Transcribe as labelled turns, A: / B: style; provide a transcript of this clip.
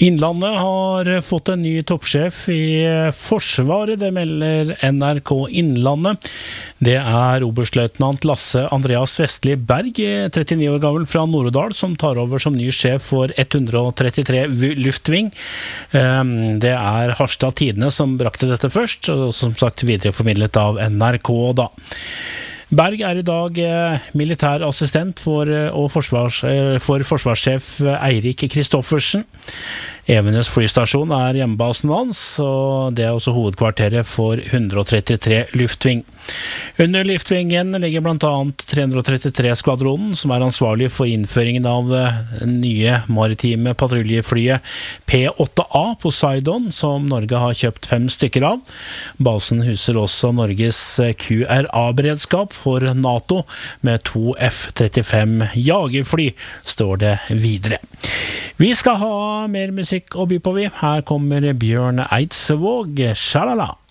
A: Innlandet har fått en ny toppsjef i Forsvaret, det melder NRK Innlandet. Det er oberstløytnant Lasse Andreas Vestli Berg, 39 år gammel fra Nord-Odal, som tar over som ny sjef for 133 Luftving. Det er Harstad Tidende som brakte dette først, og som sagt videreformidlet av NRK da. Berg er i dag militærassistent for forsvarssjef Eirik Kristoffersen. Evenes flystasjon er hjemmebasen hans, og det er også hovedkvarteret for 133 Luftving. Under Luftvingen ligger blant annet 333-skvadronen, som er ansvarlig for innføringen av nye maritime patruljeflyet P8A Poseidon, som Norge har kjøpt 5 stykker av. Basen huser også Norges QRA-beredskap for NATO, med 2 F-35 jagerfly, står det videre. Vi skal ha mer musikk å by på vi. Her kommer Bjørn Eidsvåg, Shalala.